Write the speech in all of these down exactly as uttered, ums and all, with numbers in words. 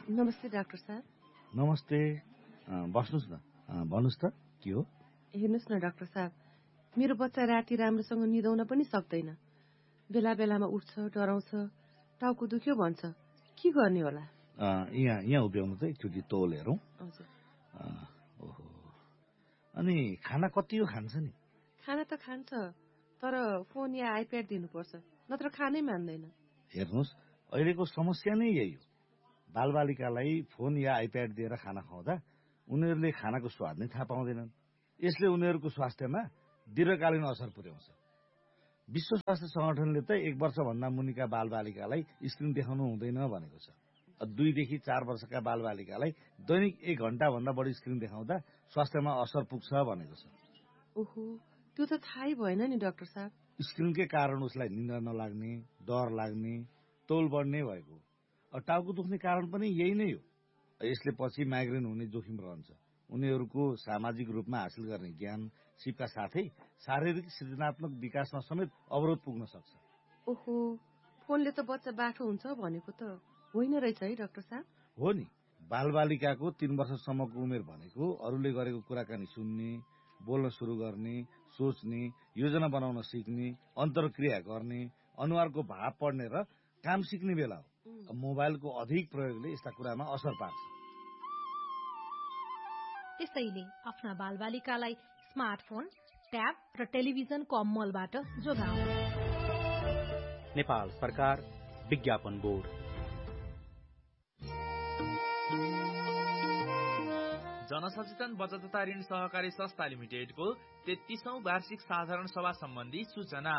नमस्ते डाक्टर साहब। नमस्ते, बस्नुहोस् न। भन्नुहोस् त के हो? हेर्नुहोस् न डाक्टर साहब, मेरो बच्चा राति राम्रोसँग निदाउन पनि सक्दैन। बेला बेलामा उठ्छ, डराउँछ, टाउको दुख्यो भन्छ। के गर्ने होला? यहाँ यहाँ उभ्याउनु त एकचोटि तौल हेरौँ। हजुर। ओहो, अनि खाना कति हो खान्छ नि? खाना त खान्छ, तर फोन या आइप्याड दिनुपर्छ, नत्र खानै मान्दैन। हेर्नुहोस्, अहिलेको समस्या नै यही हो। बालबालिकालाई फोन या आइप्याड दिएर खाना खुवाउँदा उनीहरूले खानाको स्वाद नै थाहा पाउँदैनन्। यसले उनीहरूको स्वास्थ्यमा दीर्घकालीन असर पुर्याउँछ। विश्व स्वास्थ्य संगठनले त एक वर्षभन्दा मुनिका बालबालिकालाई स्क्रिन देखाउनु हुँदैन भनेको छ। दुईदेखि चार वर्षका बालबालिकालाई दैनिक एक घण्टाभन्दा बढी स्क्रिन देखाउँदा स्वास्थ्यमा असर पुग्छ भनेको छ। ओहो, त्यो त थाहै भएन नि डाक्टर साहब। स्क्रिनकै कारण उसलाई निन्द्रा नलाग्ने, डर लाग्ने, तौल बढ्ने भएको। टाउको दुख्ने कारण पनि यही नै हो। यसले पछि माइग्रेन हुने जोखिम रहन्छ। उनीहरूको सामाजिक रूपमा हासिल गर्ने ज्ञान सिपका साथै शारीरिक सृजनात्मक विकासमा समेत अवरोध पुग्न सक्छ। ओहो, फोनले त बच्चा बाठो हुन्छ भनेको त होइन रहेछ है डाक्टर साहब? हो नि, बालबालिकाको तीन वर्षसम्मको उमेर भनेको अरूले गरेको कुराकानी सुन्ने, बोल्न सुरु गर्ने, सोच्ने, योजना बनाउन सिक्ने, अन्तर्क्रिया गर्ने, अनुहारको भाव पढ्ने र काम सिक्ने बेला हो। मोबाइलको अधिक प्रयोगले यस्ता कुरामा असर पार्छ। त्यसैले आफ्ना बालबालिकालाई स्मार्टफोन, ट्याब र टेलिभिजनको अमलबाट जोगाउनु। नेपाल सरकार विज्ञापन बोर्ड। जनसचेतन बचत तथा ऋण सहकारी संस्था लिमिटेडको तेत्तीसौं वार्षिक साधारण सभा सम्बन्धी सूचना।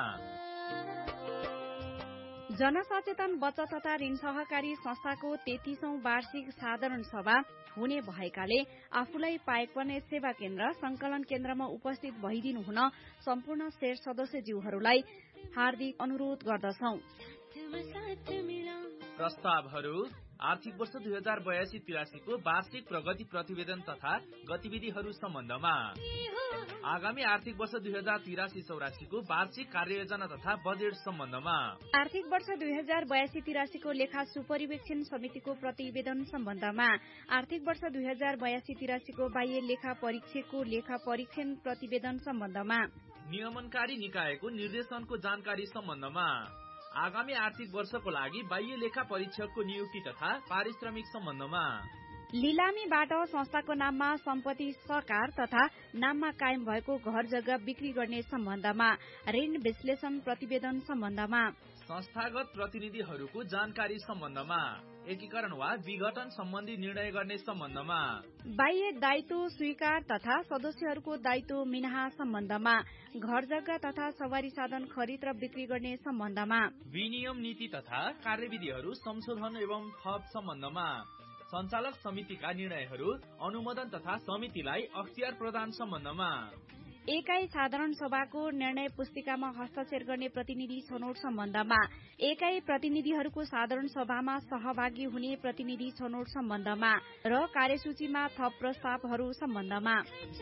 जनसचेतन बचत तथा ऋण सहकारी संस्थाको तेत्तीसौं वार्षिक साधारण सभा हुने भएकाले आफूलाई पाएक पर्ने सेवा केन्द्र संकलन केन्द्रमा उपस्थित भइदिनु हुन सम्पूर्ण शेर सदस्यज्यूहरूलाई हार्दिक अनुरोध गर्दछौ। प्रस्तावहरू आर्थिक वर्ष दुई हजार बयासी तिरासीको वार्षिक प्रगति प्रतिवेदन तथा गतिविधिहरू सम्बन्धमा, आगामी आर्थिक वर्ष दुई हजार तिरासी चौरासीको वार्षिक कार्ययोजना तथा बजेट सम्बन्धमा, आर्थिक वर्ष दुई हजार बयासी तिरासीको लेखा सुपरिवेक्षण समितिको प्रतिवेदन सम्बन्धमा, आर्थिक वर्ष दुई हजार बयासी तिरासीको बाह्य लेखा परीक्षकको लेखा परीक्षण प्रतिवेदन सम्बन्धमा, नियमनकारी निकायको निर्देशनको जानकारी सम्बन्धमा, आगामी आर्थिक वर्षको लागि बाह्य लेखा परीक्षकको नियुक्ति तथा पारिश्रमिक सम्बन्धमा, लिलामीबाट संस्थाको नाममा सम्पत्ति सकार तथा नाममा कायम भएको घर जग्गा बिक्री गर्ने सम्बन्धमा, ऋण विश्लेषण प्रतिवेदन सम्बन्धमा, संस्थागत प्रतिनिधिहरूको जानकारी सम्बन्धमा, एकीकरण वा विघटन सम्बन्धी निर्णय गर्ने सम्बन्धमा, बाह्य दायित्व स्वीकार तथा सदस्यहरूको दायित्व मिनाहा सम्बन्धमा, घर जग्गा तथा सवारी साधन खरिद र बिक्री गर्ने सम्बन्धमा, विनियम नीति तथा कार्यविधिहरू संशोधन एवं थप सम्बन्धमा, सञ्चालक समितिका निर्णयहरू अनुमोदन तथा समितिलाई अख्तियार प्रदान सम्बन्धमा, एकाइ साधारण सभाको निर्णय पुस्तिकामा हस्ताक्षर गर्ने प्रतिनिधि छनौट सम्बन्धमा, एकाइ प्रतिनिधिहरूको साधारण सभामा सहभागी हुने प्रतिनिधि छनौट सम्बन्धमा र कार्यसूचीमा थप प्रस्तावहरू सम्बन्धमा,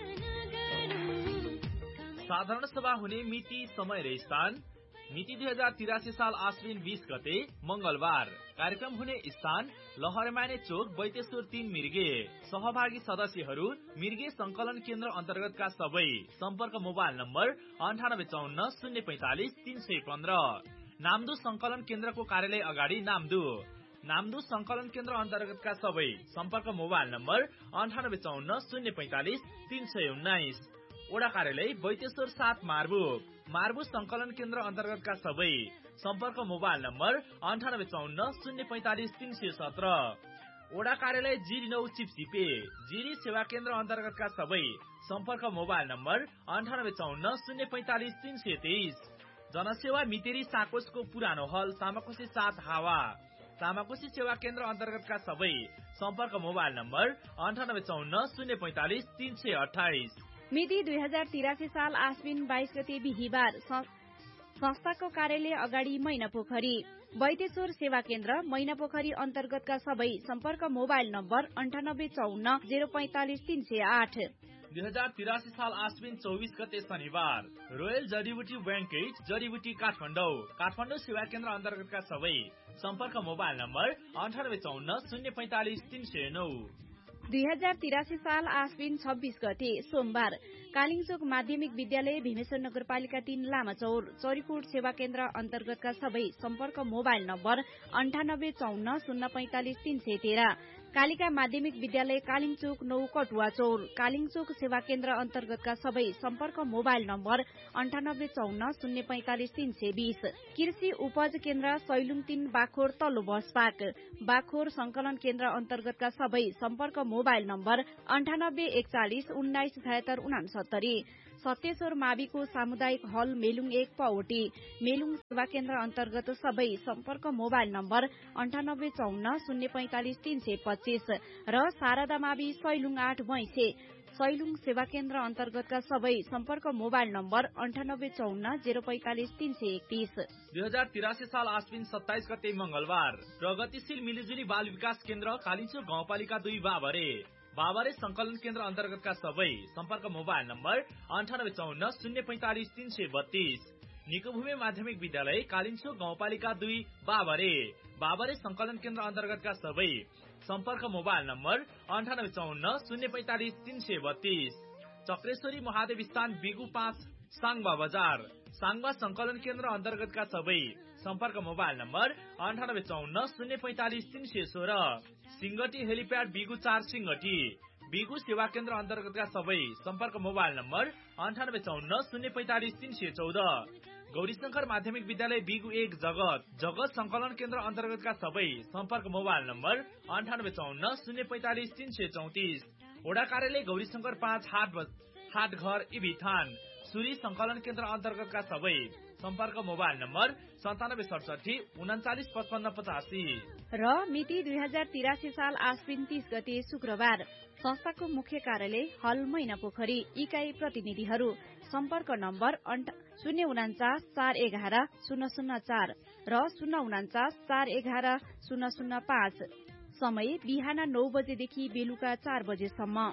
साधारण सभा हुने मिति, समय र स्थान, मिति दुई हजार तिरासी साल आश्विन बीस गते मंगलबार, कार्यक्रम हुने स्थान लहरमाने चोक बैतेश्वर तीन मिर्गे, सहभागी सदस्यहरू मिर्गे संकलन केन्द्र अन्तर्गतका सबै, सम्पर्क मोबाइल नम्बर अन्ठानब्बे चौन्न शून्य पैंतालिस तीन सय पन्ध्र, नामदु संकलन केन्द्रको कार्यालय अगाडि नामदु, नामदु संकलन केन्द्र अन्तर्गतका सबै, सम्पर्क मोबाइल नम्बर अन्ठानब्बे चौन्न शून्य पैंतालिस तीन सय उन्नाइस, ओडा कार्यालय बैतेश्वर सात मार्बु, मार्बु संकलन केन्द्र अन्तर्गतका सबै, सम्पर्क मोबाइल नम्बर अन्ठानब्बे चौन्न शून्य पैंतालिस तीन सय सत्र, ओडा कार्यालय जिरी नौ चिप्सिपे, जिरी सेवा केन्द्र अन्तर्गतका सबै, सम्पर्क मोबाइल नम्बर अन्ठानब्बे चौन्न शून्य पैंतालिस तीन सय तेइस, जनसेवा मितेरी साकोसको पुरानो हल तामाकोसी सात हावा, तामाकोसी सेवा केन्द्र अन्तर्गतका सबै, सम्पर्क मोबाइल नम्बर अन्ठानब्बे चौन्न शून्य पैंतालिस तीन सय अठाइस। मिति दुई हजार तिरासी साल आश्विन बाइस गते बिहिबार, संस्थाको कार्यालय अगाडि मैनापोखरी, बैतेश्वर सेवा केन्द्र मैनापोखरी अन्तर्गतका सबै, सम्पर्क मोबाइल नम्बर अन्ठानब्बे चौन्न जेरो पैंतालिस तीन सय आठ। दुई हजार तिरासी साल आश्विन चौबिस गते शनिबार रोयल जडीबुटी बैंकेट जडीबुटी काठमाडौँ काठमाडौँ सेवा केन्द्र अन्तर्गतका सबै सम्पर्क मोबाइल नम्बर अन्ठानब्बे चौन्न शून्य पैंतालिस तीन सय नौ। दुई हजार तिरासी साल आश्विन छब्बीस गते सोमबार कालिङचोक माध्यमिक विद्यालय भीमेश्वर नगरपालिका तीन लामाचौर चौरीकोट सेवा केन्द्र अन्तर्गतका सबै सम्पर्क मोबाइल नम्बर अन्ठानब्बे चौन्न शून्य पैंतालिस तीन सय तेह्र। कालिका माध्यमिक विद्यालय कालिङचोक नौ कटुवा चौर कालिङचोक सेवा केन्द्र अन्तर्गतका सबै सम्पर्क मोबाइल नम्बर अन्ठानब्बे चौन्न शून्य पैंतालिस तीन सय बीस। कृषि उपज केन्द्र सैलुङ तीन बाखोर तल्लो बसपाक बाखोर संकलन केन्द्र अन्तर्गतका सबै सम्पर्क मोबाइल नम्बर अन्ठानब्बे एकचालिस उन्नाइस छयत्तर उनासत्तरी। सत्येश्वर माविको सामुदायिक हल मेलुङ एक पौटी मेलुङ सेवा केन्द्र अन्तर्गत सबै सम्पर्क मोबाइल नम्बर अन्ठानब्बे चौन्न शून्य पैंतालिस तीन सय पच्चीस र शारदा मावि सैलुङ आठ भैंसे सैलुङ सेवा केन्द्र अन्तर्गतका सबै सम्पर्क मोबाइल नम्बर अन्ठानब्बे चौन्न जेरो पैंतालिस तीन सय एकतीस। दुई हजार तिरासी साल आश्विन सत्ताइस गते मंगलबार प्रगतिशील मिलिजुली बाल विकास केन्द्र कालिचोक गाउँपालिका दुई बाबरे बाबरे संकलन केन्द्र अन्तर्गतका सबै सम्पर्क मोबाइल नम्बर अन्ठानब्बे चौन्न शून्य पैंतालिस तीन सय बत्तीस। निकोभूमि माध्यमिक विद्यालय कालिचोक गाउँपालिका दुई बाबरे बाबरे संकलन केन्द्र अन्तर्गतका सबै सम्पर्क मोबाइल नम्बर अन्ठानब्बे चौन्न शून्य पैंतालिस तीन सय बत्तीस। चक्रेश्वरी महादेव स्थान बिगु पाँच साङबा बजार साङबा संकलन केन्द्र अन्तर्गतका सबै सम्पर्क मोबाइल नम्बर अन्ठानब्बे चौन्न शून्य पैंतालिस तीन सय सोह्र। सिंगटी हेलिप्याड बिगु चार सिंगटी बिगु सेवा केन्द्र अन्तर्गतका सबै सम्पर्क मोबाइल नम्बर अन्ठानब्बे चौन्न शून्य पैंतालिस तीन सय चौध। गौरीशंकर माध्यमिक विद्यालय बिगु एक जगत जगत संकलन केन्द्र अन्तर्गतका सबै सम्पर्क मोबाइल नम्बर अन्ठानब्बे चौन्न शून्य पैंतालिस तीन सय चौतिस। वडा कार्यालय गौरीशंकर पाँच हाट हाट घर इबिथान सुरी संकलन केन्द्र अन्तर्गतका सबै सम्पर्क मोबाइल नम्बर सन्तानब्बे सडसठी उन्चालिस पचपन्न पचासी। र मिति दुई हजार तिरासी साल आश्विन तीस गते शुक्रबार संस्थाको मुख्य कार्यालय हल मैना पोखरी इकाई प्रतिनिधिहरू सम्पर्क नम्बर शून्य उनाचास चार एघार शून्य शून्य चार र शून्य उनाचास चार एघार शून्य शून्य पाँच। समय बिहान नौ बजेदेखि बेलुका चार बजेसम्म।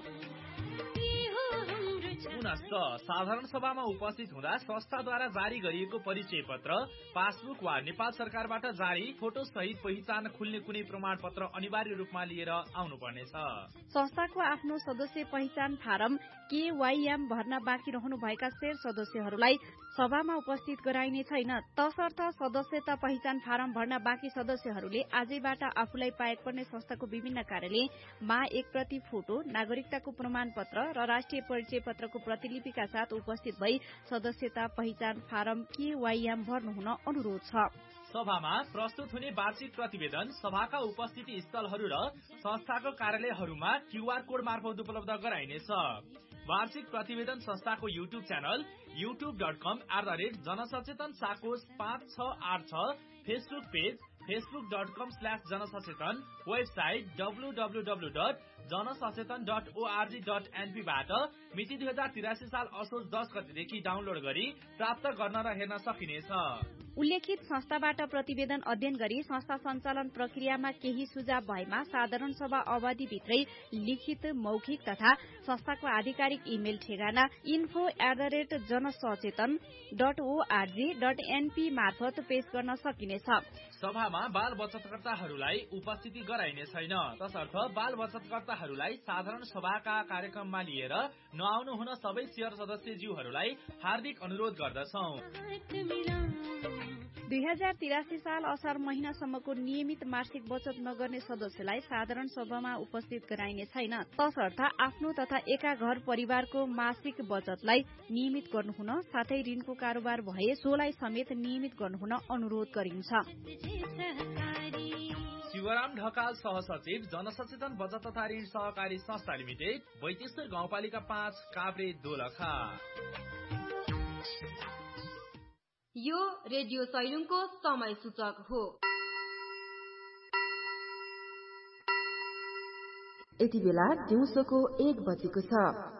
साधारण सभामा उपस्थित हुँदा संस्थाद्वारा जारी गरिएको परिचय पत्र पासबुक वा नेपाल सरकारबाट जारी फोटो सहित पहिचान खुल्ने कुनै प्रमाण पत्र अनिवार्य रूपमा लिएर आउनुपर्नेछ। संस्थाको आफ्नो सदस्य पहिचान फारम केवाईएम भर्न बाँकी रहनु भएका शेर सदस्यहरूलाई सभामा उपस्थित गराइने छैन। तसर्थ सदस्यता पहिचान फारम भर्न बाँकी सदस्यहरूले आजैबाट आफूलाई पाएक पर्ने संस्थाको विभिन्न कार्यालयमा एक प्रति फोटो नागरिकताको प्रमाण पत्र र राष्ट्रिय परिचय पत्रको प्रतिलिपिका साथ उपस्थित भई सदस्यता पहिचान फारम केवाईएम भर्नुहुन अनुरोध छ। सभामा प्रस्तुत हुने वार्षिक प्रतिवेदन सभाका उपस्थिति स्थलहरू र संस्थाको कार्यालयहरूमा क्यूआर कोड मार्फत उपलब्ध गराइनेछ। वार्षिक प्रतिवेदन संस्थाको YouTube channel YouTube dot com at the rate जनसचेतन साकोस पाँच छ आठ छ Facebook page Facebook dot com slash जनसचेतन website W W W dot जनसचेतन dot ORG dot एनपीबाट मिति दुई हजार तिरासी साल असोज दस गतेदेखि डाउनलोड गरी प्राप्त गर्न र हेर्न सकिनेछ। उल्लेखित संस्थाबाट प्रतिवेदन अध्ययन गरी संस्था सञ्चालन प्रक्रियामा केही सुझाव भएमा साधारण सभा अवधिभित्रै लिखित मौखिक तथा संस्थाको आधिकारिक इमेल ठेगाना info at the rate जनसचेतन dot ORG dot NP मार्फत पेश गर्न सकिनेछ। सभामा बाल बचतकर्ताहरूलाई उपस्थिति गराइने छैन। तसर्थ बाल बचतकर्ताहरूलाई साधारण सभाका कार्यक्रममा लिएर नआउनु हुन सबै शेयर सदस्यज्यूहरूलाई हार्दिक अनुरोध गर्दछौं। दुई हजार तिरासी साल असार महिनासम्मको नियमित मासिक बचत नगर्ने सदस्यलाई साधारण सभामा उपस्थित गराइने छैन। तसर्थ आफ्नो तथा एका घर परिवारको मासिक बचतलाई नियमित गर्नुहुन साथै ऋणको कारोबार भए सोलाई समेत नियमित गर्नुहुन अनुरोध गरिन्छ। शिवराम ढकाल सहसचिव जनसचेतन बचत तथा ऋण सहकारी संस्था लिमिटेड बैतेश्वर गाउँपालिका पाँच काभ्रे दोलखा। यो रेडियो सैलुङको समय सूचक हो। यति बेला दिउँसोको एक बजेको छ।